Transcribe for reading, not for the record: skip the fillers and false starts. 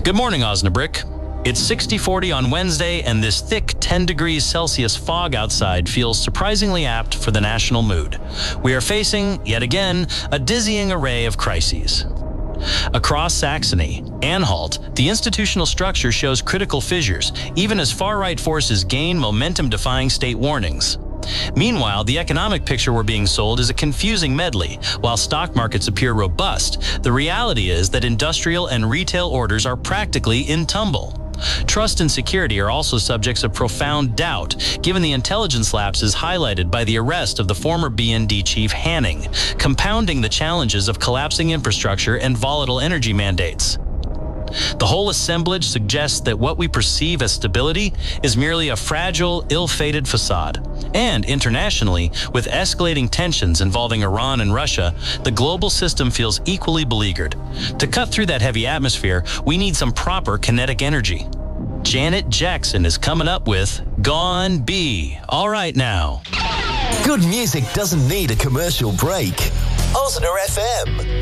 Good morning, Osnabrück. It's 60-40 on Wednesday, and this thick 10 degrees Celsius fog outside feels surprisingly apt for the national mood. We are facing, yet again, a dizzying array of crises. Across Saxony, Anhalt, the institutional structure shows critical fissures, even as far-right forces gain momentum-defying state warnings. Meanwhile, the economic picture we're being sold is a confusing medley. While stock markets appear robust, the reality is that industrial and retail orders are practically in tumble. Trust and security are also subjects of profound doubt, given the intelligence lapses highlighted by the arrest of the former BND chief Hanning, compounding the challenges of collapsing infrastructure and volatile energy mandates. The whole assemblage suggests that what we perceive as stability is merely a fragile, ill-fated facade. And internationally, with escalating tensions involving Iran and Russia, the global system feels equally beleaguered. To cut through that heavy atmosphere, we need some proper kinetic energy. Janet Jackson is coming up with Gone Bee. All right now. Good music doesn't need a commercial break. Osna FM.